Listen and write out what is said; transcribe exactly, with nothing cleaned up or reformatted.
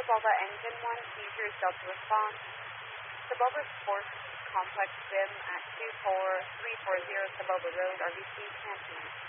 Saboba Engine one, seizure is Delta response. Saboba Sports Complex Gym at two four three four zero Saboba Road, R B C, Canton.